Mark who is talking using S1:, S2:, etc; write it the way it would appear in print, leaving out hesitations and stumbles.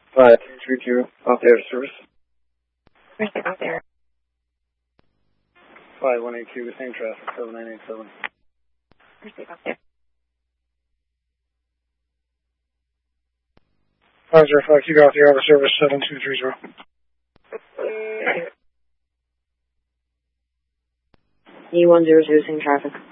S1: 5232, off the air service.
S2: Respect off the air.
S1: 5182, the same traffic, 7987.
S2: Respect off the air.
S3: 505, keep off the air, service 7230.
S2: E100, same traffic.